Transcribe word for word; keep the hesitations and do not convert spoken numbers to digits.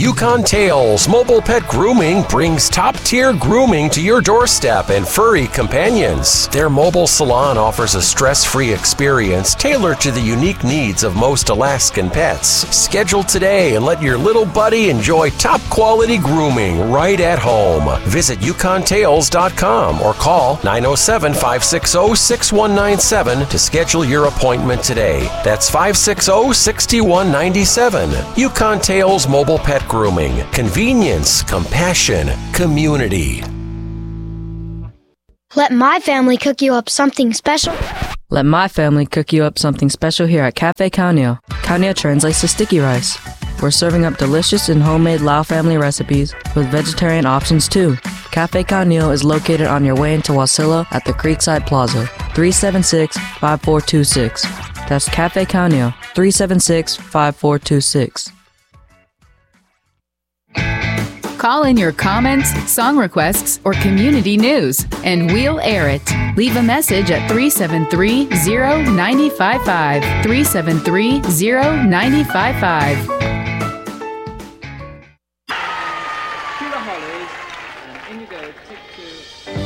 Yukon Tails Mobile Pet Grooming brings top-tier grooming to your doorstep and furry companions. Their mobile salon offers a stress-free experience tailored to the unique needs of most Alaskan pets. Schedule today and let your little buddy enjoy top-quality grooming right at home. Visit Yukon Tails dot com or call nine oh seven, five six zero, six one nine seven to schedule your appointment today. That's five six zero, six one nine seven. Yukon Tails Mobile Pet Grooming. Convenience, compassion, community. Let my family cook you up something special. Let my family cook you up something special here at Cafe Kaunio. Kaunio translates to sticky rice. We're serving up delicious and homemade Lao family recipes with vegetarian options too. Cafe Kaunio is located on your way into Wasilla at the Creekside Plaza, three seven six, five four two six. That's Cafe Kaunio, three seven six, five four two six. Call in your comments, song requests, or community news, and we'll air it. Leave a message at three seven three, zero nine five five, three seven three, zero nine five five. Kira Hollies and Indigo Take Two.